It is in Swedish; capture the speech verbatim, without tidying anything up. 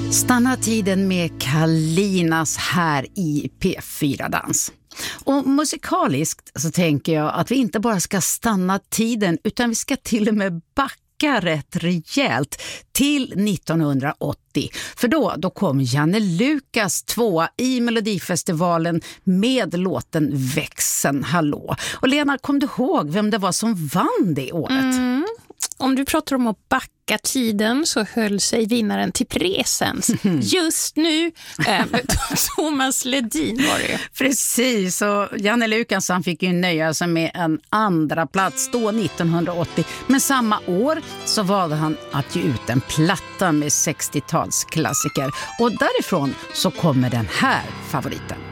Stanna tiden med Kalinas här i P fyra Dans. Och musikaliskt så tänker jag att vi inte bara ska stanna tiden utan vi ska till och med backa rätt rejält till nittonhundraåttio. För då, då kom Janne Lukas tvåa i Melodifestivalen med låten Växeln Hallå. Och Lena, kom du ihåg vem det var som vann det året? Mm. Om du pratar om att backa tiden så höll sig vinnaren till presens. Just nu äh, Thomas Ledin var det. Precis, och Janne Lukas han fick ju nöja sig med en andra plats då nittonhundraåttio. Men samma år så valde han att ge ut en platta med sextiotalsklassiker. Och därifrån så kommer den här favoriten.